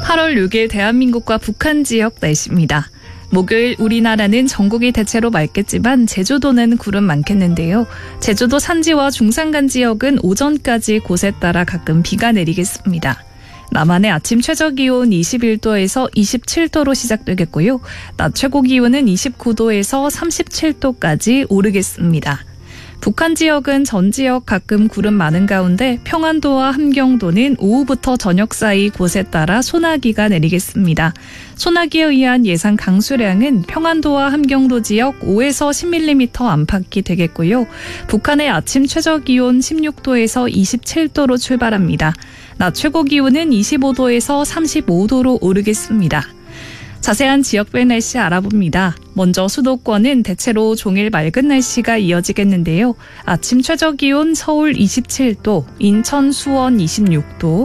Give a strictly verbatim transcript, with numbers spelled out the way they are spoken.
팔월 육일 대한민국과 북한 지역 날씨입니다. 목요일 우리나라는 전국이 대체로 맑겠지만 제주도는 구름 많겠는데요. 제주도 산지와 중산간 지역은 오전까지 곳에 따라 가끔 비가 내리겠습니다. 남한의 아침 최저기온 이십일 도에서 이십칠 도로 시작되겠고요. 낮 최고기온은 이십구 도에서 삼십칠 도까지 오르겠습니다. 북한 지역은 전 지역 가끔 구름 많은 가운데 평안도와 함경도는 오후부터 저녁 사이 곳에 따라 소나기가 내리겠습니다. 소나기에 의한 예상 강수량은 평안도와 함경도 지역 오에서 십 밀리미터 안팎이 되겠고요. 북한의 아침 최저기온 십육 도에서 이십칠 도로 출발합니다. 낮 최고기온은 이십오 도에서 삼십오 도로 오르겠습니다. 자세한 지역별 날씨 알아봅니다. 먼저 수도권은 대체로 종일 맑은 날씨가 이어지겠는데요. 아침 최저기온 서울 이십칠 도, 인천 수원 이십육 도,